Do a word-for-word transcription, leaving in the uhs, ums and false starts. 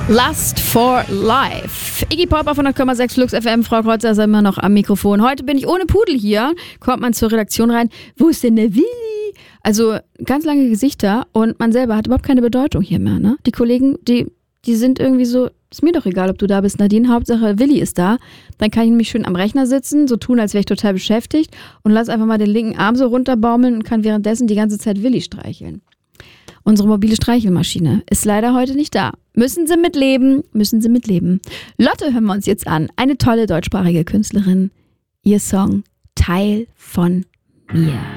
Lust for Life. Iggy Pop auf hundert Komma sechs Flux F M. Frau Kreuzer ist immer noch am Mikrofon. Heute bin ich ohne Pudel hier. Kommt man zur Redaktion rein. Wo ist denn der Willi? Also ganz lange Gesichter und man selber hat überhaupt keine Bedeutung hier mehr. Ne? Die Kollegen, die, die sind irgendwie so, ist mir doch egal, ob du da bist, Nadine. Hauptsache Willi ist da. Dann kann ich nämlich schön am Rechner sitzen, so tun, als wäre ich total beschäftigt und lass einfach mal den linken Arm so runterbaumeln und kann währenddessen die ganze Zeit Willi streicheln. Unsere mobile Streichelmaschine ist leider heute nicht da. Müssen Sie mitleben, müssen Sie mitleben. Lotte hören wir uns jetzt an. Eine tolle deutschsprachige Künstlerin. Ihr Song Teil von mir.